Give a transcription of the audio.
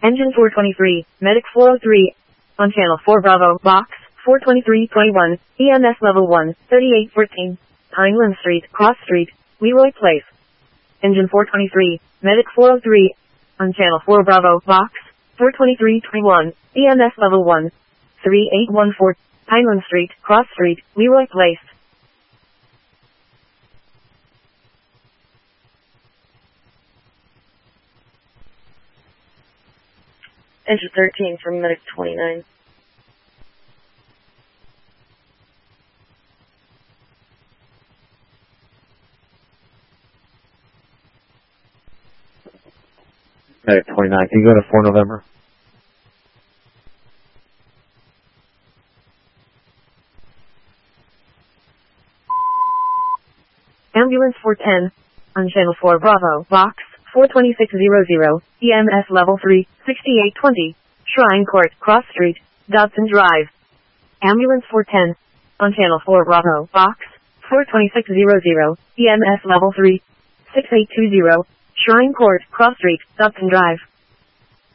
Engine 423, Medic 403. On channel 4 Bravo, box 42321, EMS level 1, 3814. Pineland Street, Cross Street, Leroy Place. Engine 423, Medic 403. On channel 4 Bravo, box 42321, EMS level 1, 3814. Pineland Street, Cross Street, Leroy Place. Engine 13 from Medic 29. Medic 29, can you go to 4 November? Ambulance 410. On channel 4 Bravo, box 42600, EMS level 3, 6820. Shrine Court, Cross Street, Dodson Drive. Ambulance 410. On channel 4 Bravo, box 42600, EMS level 3, 6820. Shrine Court, Cross Street, Dodson Drive.